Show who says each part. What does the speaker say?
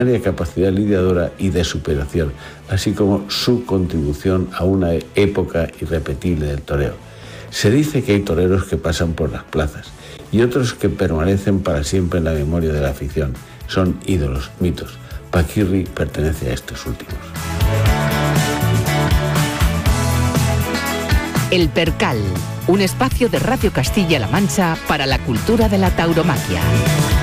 Speaker 1: capacidad lidiadora y de superación, así como su contribución a una época irrepetible del toreo. Se dice que hay toreros que pasan por las plazas y otros que permanecen para siempre en la memoria de la afición. Son ídolos, mitos. Paquirri pertenece a estos últimos.
Speaker 2: El Percal, un espacio de Radio Castilla-La Mancha para la cultura de la tauromaquia.